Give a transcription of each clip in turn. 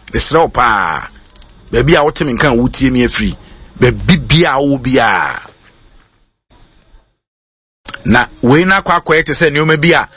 Besra pa. Baby a wote menka wutie me afri. Baby bia wo bia. Na we na kwa te se nneoma bia.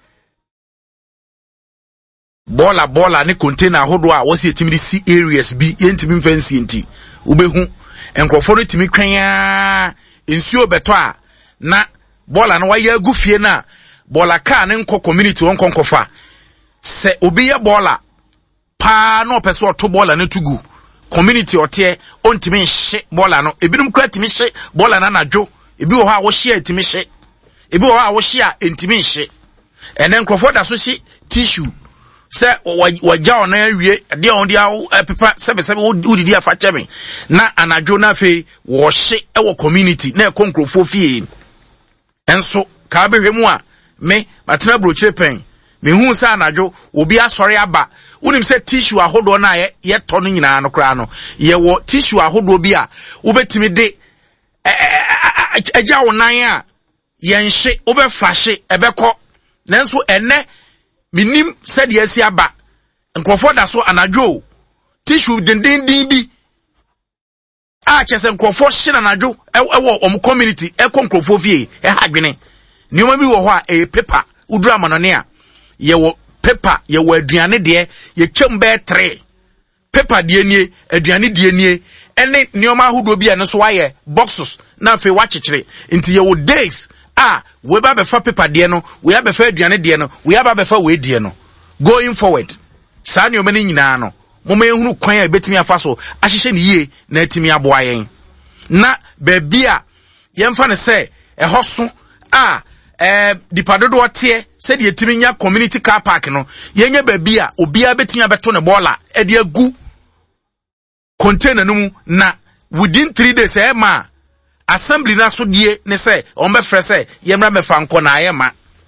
Bola ne container ahodo a wo se etimi di see areas bi yentimi fancy enti. Ubehu enkrofo no timi twan a ensuo beto a na bola no waya agufie na bola ka ne nko community won konkofa se obi ye bola pa no pese oto bola ne tugu community ote ontimi nhye bola no ebinum kwa timi hye bola na nadwo ebi wo ha wo hye timi hye ebi wo ha wo hye a entimi nhye ene nkrofo da so hye tissue se wagya ona awie de on dia pepa sebe udidi afa cheme na anadwo na fe wo hye wo community na ekonkrofo fie enso ka behwemu a me batena brochire pen me hu sa anadwo obi asori aba unim se tissue ahodo na ye to no nyina no kra no ye wo tissue ahodo bi a ubetimi de agya onan a ye nhye obefa hye ebekọ nanso ene minim said yes aba nkrofo da so anadwo tissue dindindin bi a chese nkrofo hye na anadwo ewo om community nkrofo fie hadwene nioma bi wo ho a paper udura manone a ye wo paper ye wo aduane de ye twam be 3 paper de nie aduane de nie ene nioma ahodo bi ene so waye boxes na fe wa chekere nti ye wo days we ba be fa paper de no we ba fa aduane de no we ba be fa we de no going forward sa nioma ni nyina no moma ehunu kwan a betimi afa so ahyehye ne yie na atimi aboa yen na baby a yemfa ne se ehoso dipadodo ote se de atimi nya community car park no yenya baby a obia betimi abeto ne bola e de agu container no mu na within 3 days ma assembly na so die ne se on be frese yemra me fa nko na ayema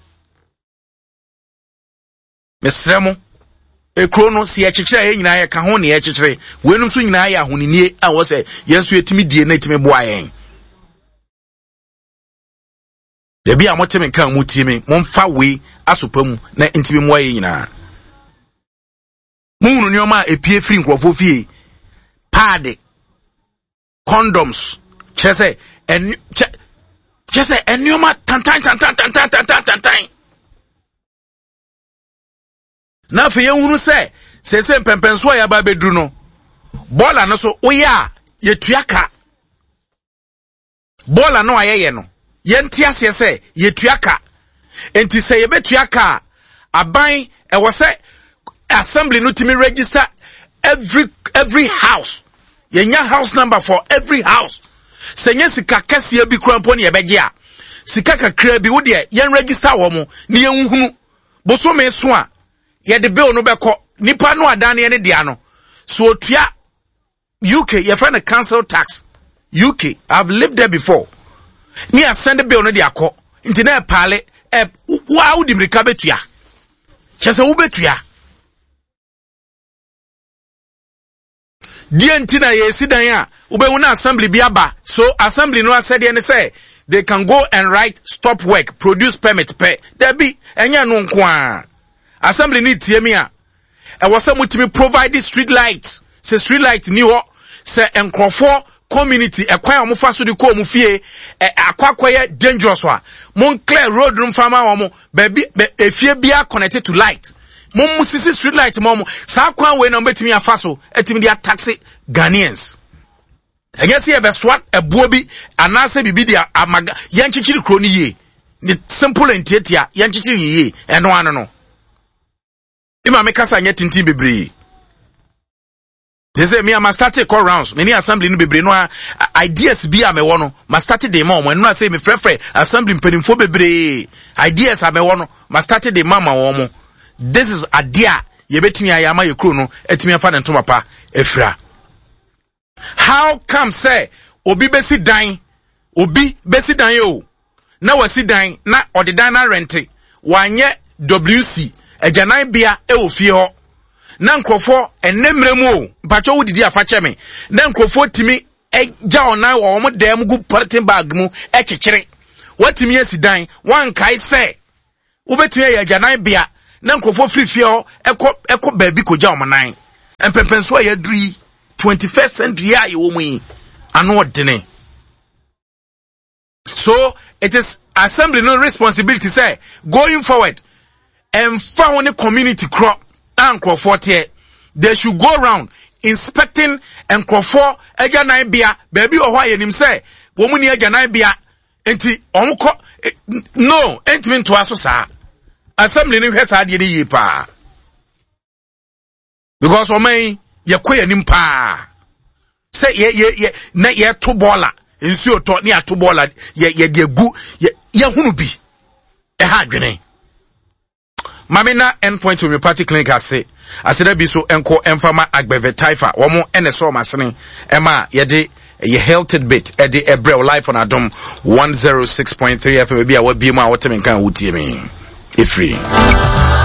mesremo ekro no si ekekere ye nyina ye ka ho ne ekekere wenum so nyina ye ahoninie a wo se yenso etimi die na etimi boa yen debi a motemi kan mutimi momfa we asopamu na entimi moa ye nyina munu nioma epie free nkrofo fie pad condoms chese enioma tantan na fe yehunu se pempenso ya ba bedru no bola no so oya yetuaka bola no ayeye no yentiase se yetuaka enti se yebetuaka aban ewo se assembly no timi register every house yenya house number for every house senye sika kase bi krampo ne yebegye a sika kakra bi wo de yen register wo mo ne yenhunu boso me so a ye de bill no beko nipa no adane ne dia no so otua UK ye friend council tax UK I've lived there before ni send bill no dia ko nti na pale wa udi mrika betua chese wo betua die ntina ye sidan a ubewu na assembly bi aba so assembly no said they say they can go and write stop work produce permit pay there be enya no nko a assembly need tie me a e was mutimi provide street lights say street light ni ho say enkrofo community ekwan omofa so de ko omufie akwakoye dangerous wa mon clear road room farmer omo baby efie bia connected to light mon musisi street light momo sa kwan we na betimi afa so etimi dia taxi Ghanaians I guess here be swat a bobi anase bibi dia amaga yanchichiri kroni ye ni simple entiatia yanchichiri ye eno ano no ima mekasa nya tintin bebre they say me am start call rounds many assembly no bebre no ideas bi amewo no ma start dey ma omo no say me frefre assembly mpanimfo bebre ideas amewo no ma start dey mama wo mo this is idea ye betimi ayama ye kro no etimi afa ne ntoma pa efra. How come say obi besi dan yo na wasi dan na odidan na rente wanye WC ejanan bia e ofie ho na nkrofo enemremu o mpacho wudidi afache me na nkrofo timi eja onan wo mo dem gu party bag mu ekekere watimi asidan wan kai say ubetimi ejanan bia na nkrofo free fie ho eko baabi koja omanan and pepenswa yadri 21st century ya woman ano dene. So it is assembly no responsibility say going forward and found a community crop and crop 40. They should go around inspecting and crop for eganai bia baby or why him say woman eganai bia enti onko no enti to aso sa assembly no hwesa de ye pa because o man ye koya nim pa say ye na ye to bola nsuo to ne ato bola ye de gu ye hunu bi e ha adwene mamina endpoint homeopathy clinic ase da bi so enko emfama agbeve taifa wo mo ene so masene ema ye de ye health bit e de ebre life on adom 106.3 FM bi a wa bi mu a wotemen kan wutie me e free